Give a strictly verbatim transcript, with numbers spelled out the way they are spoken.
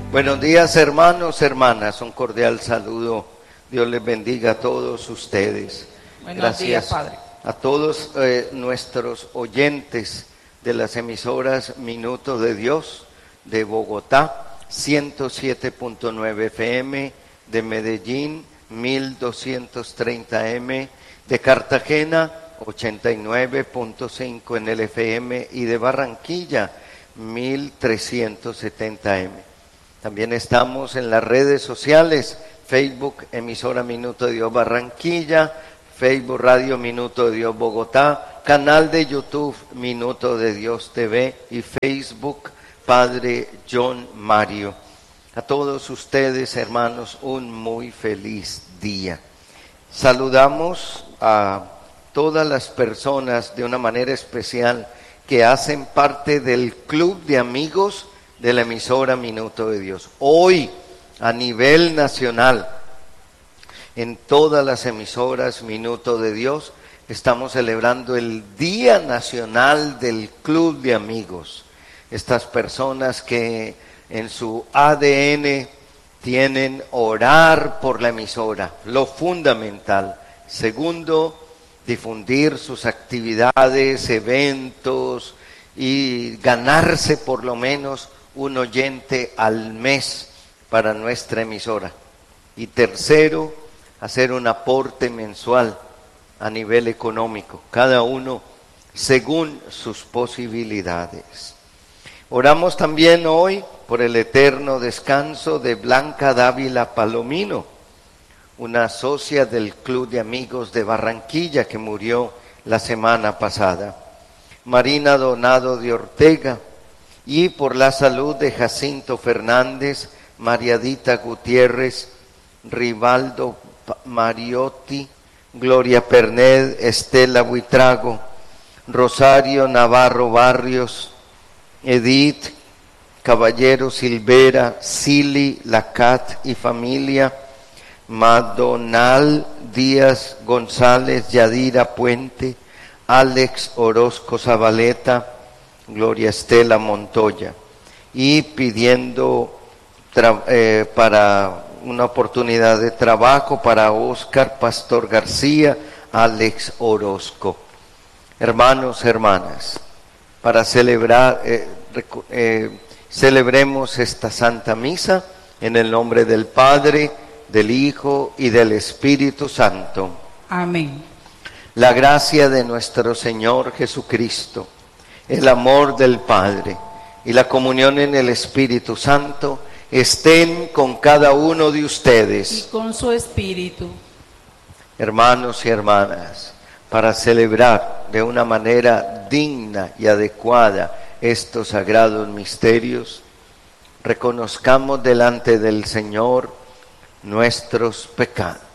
Buenos días, hermanos, hermanas, un cordial saludo. Dios les bendiga a todos ustedes. Buenos Gracias días, Padre. A todos eh, nuestros oyentes de las emisoras Minuto de Dios de Bogotá, ciento siete punto nueve F M, de Medellín, mil doscientos treinta M, de Cartagena, ochenta y nueve punto cinco en el F M, y de Barranquilla, mil trescientos setenta M. También estamos en las redes sociales, Facebook, emisora Minuto de Dios Barranquilla, Facebook Radio Minuto de Dios Bogotá, canal de YouTube Minuto de Dios T V y Facebook Padre John Mario. A todos ustedes, hermanos, un muy feliz día. Saludamos a todas las personas de una manera especial que hacen parte del club de amigos de la emisora Minuto de Dios. Hoy, a nivel nacional, en todas las emisoras Minuto de Dios, estamos celebrando el Día Nacional del Club de Amigos. Estas personas que en su A D N tienen orar por la emisora, lo fundamental. Segundo, difundir sus actividades, eventos y ganarse por lo menos un oyente al mes para nuestra emisora. Y tercero, hacer un aporte mensual a nivel económico, cada uno según sus posibilidades. Oramos también hoy por el eterno descanso de Blanca Dávila Palomino, una socia del Club de Amigos de Barranquilla que murió la semana pasada. Marina Donado de Ortega, y por la salud de Jacinto Fernández, Mariadita Gutiérrez, Rivaldo Mariotti, Gloria Perned, Estela Buitrago, Rosario Navarro Barrios, Edith Caballero Silvera, Sili Lacat y familia, Madonal Díaz González, Yadira Puente, Alex Orozco Zabaleta, Gloria Estela Montoya, y pidiendo tra- eh, para una oportunidad de trabajo para Óscar Pastor García, Alex Orozco. Hermanos, hermanas, para celebrar, eh, recu- eh, celebremos esta Santa Misa en el nombre del Padre, del Hijo y del Espíritu Santo. Amén. La gracia de nuestro Señor Jesucristo, el amor del Padre y la comunión en el Espíritu Santo estén con cada uno de ustedes. Y con su espíritu. Hermanos y hermanas, para celebrar de una manera digna y adecuada estos sagrados misterios, reconozcamos delante del Señor nuestros pecados.